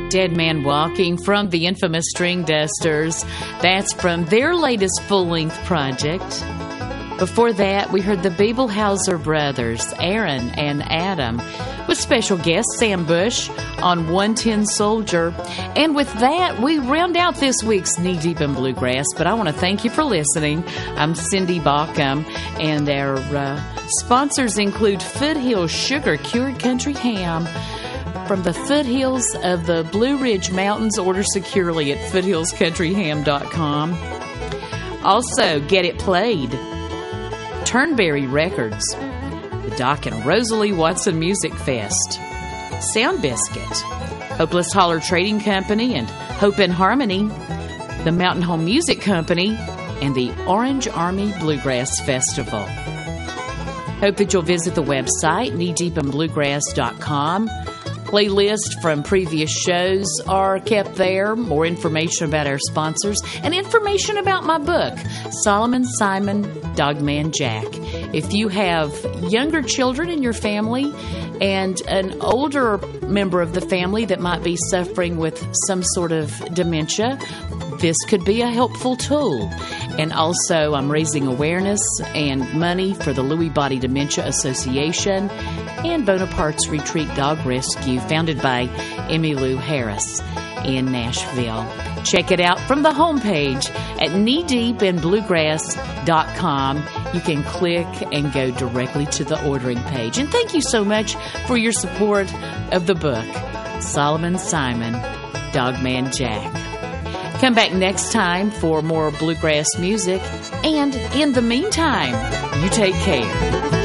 Dead Man Walking from the infamous String Dusters. That's from their latest full-length project. Before that, we heard the Bebelhauser brothers, Aaron and Adam, with special guest Sam Bush on 110 Soldier. And with that, we round out this week's Knee Deep in Bluegrass. But I want to thank you for listening. I'm Cindy Bauckham, and our sponsors include Foothills Sugar Cured Country Ham. From the foothills of the Blue Ridge Mountains, order securely at foothillscountryham.com. Also, Get It Played, Turnberry Records, the Doc and Rosalie Watson Music Fest, Sound Biscuit, Hopeless Holler Trading Company and Hope and Harmony, the Mountain Home Music Company, and the Orange Army Bluegrass Festival. Hope that you'll visit the website, kneedeepinbluegrass.com. Playlists from previous shows are kept there. More information about our sponsors and information about my book, Solomon Simon, Dogman Jack. If you have younger children in your family and an older member of the family that might be suffering with some sort of dementia, this could be a helpful tool. And also, I'm raising awareness and money for the Lewy Body Dementia Association and Bonaparte's Retreat Dog Rescue, founded by Emmylou Harris in Nashville. Check it out from the homepage at kneedeepinbluegrass.com. You can click and go directly to the ordering page. And thank you so much for your support of the book, Solomon Simon, Dogman Jack. Come back next time for more bluegrass music. And in the meantime, you take care.